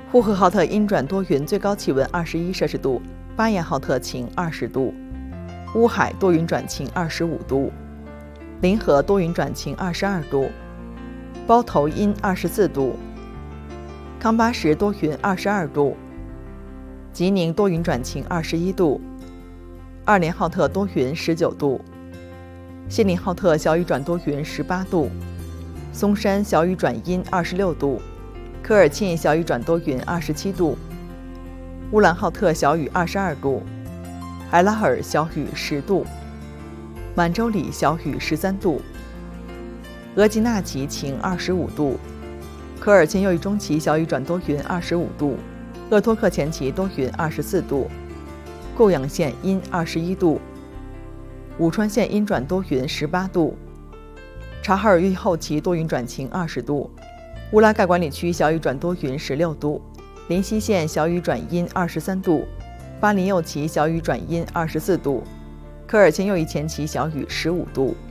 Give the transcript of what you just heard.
呼和浩特阴转多云，最高气温21摄氏度；巴彦浩特晴20度；乌海多云转晴25度；临河多云转晴22度；包头阴24度；康巴什多云22度；吉宁多云转晴21度；二连浩特多云19度；锡林浩特小雨转多云18度；松山小雨转阴26度；科尔沁小雨转多云27度；乌兰浩特小雨22度；海拉尔小雨10度；满洲里小雨13度；额济纳旗晴25度；科尔沁右翼中旗小雨转多云25度；鄂托克前旗多云24度；固阳县阴21度；武川县阴转多云18度；察哈尔右翼后旗多云转晴20度；乌拉盖管理区小雨转多云16度；临西县小雨转阴23度；巴林右旗小雨转阴24度；科尔沁右翼前旗小雨15度。